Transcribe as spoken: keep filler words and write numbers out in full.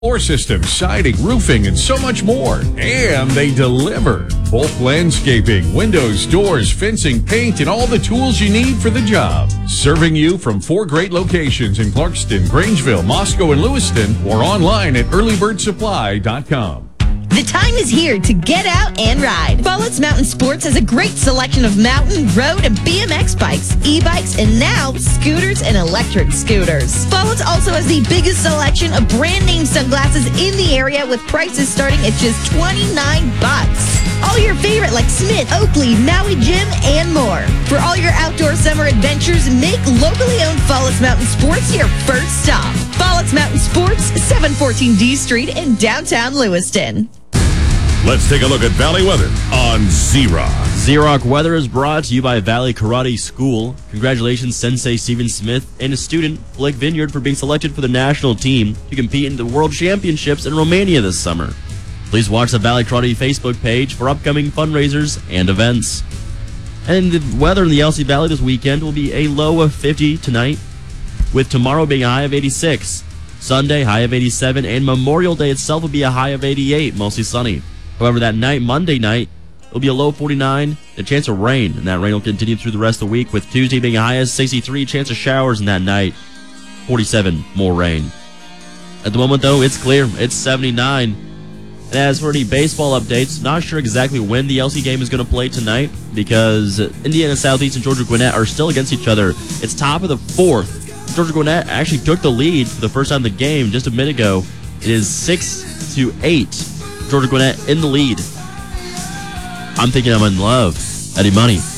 Floor systems, siding, roofing, and so much more. And they deliver. Bulk landscaping, windows, doors, fencing, paint, and all the tools you need for the job. Serving you from four great locations in Clarkston, Grangeville, Moscow, and Lewiston, or online at early bird supply dot com. The time is here to get out and ride. Follett's Mountain Sports has a great selection of mountain, road, and B M X bikes, e-bikes, and now scooters and electric scooters. Follett's also has the biggest selection of brand name sunglasses in the area with prices starting at just twenty-nine bucks. All your favorite like Smith, Oakley, Maui Gym, and more. For all your outdoor summer adventures, make locally owned Follett's Mountain Sports your first stop. Follett's Mountain Sports, seven fourteen D Street in downtown Lewiston. Let's take a look at Valley weather on Z-Rock. Z-Rock weather is brought to you by Valley Karate School. Congratulations, Sensei Steven Smith and his student, Blake Vineyard, for being selected for the national team to compete in the World Championships in Romania this summer. Please watch the Valley Karate Facebook page for upcoming fundraisers and events. And the weather in the L C Valley this weekend will be a low of fifty tonight, with tomorrow being a high of eighty-six. Sunday, high of eighty-seven, and Memorial Day itself will be a high of eighty-eight, mostly sunny. However, that night, Monday night, it'll be a low of forty-nine, a chance of rain, and that rain will continue through the rest of the week, with Tuesday being a high of sixty-three, chance of showers, and that night, forty-seven, more rain. At the moment, though, it's clear. It's seventy-nine. And as for any baseball updates, not sure exactly when the L C game is going to play tonight, because Indiana Southeast and Georgia Gwinnett are still against each other. It's top of the fourth. Georgia Gwinnett actually took the lead for the first time in the game just a minute ago. It is six to eight. Georgia Gwinnett in the lead. I'm thinking I'm in love. Eddie Money.